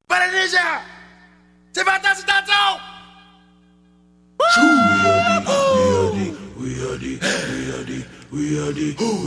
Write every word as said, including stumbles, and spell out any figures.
Para ninja! Você vai estar cidadão! We are the, we are the, we are the, we are the, we are the.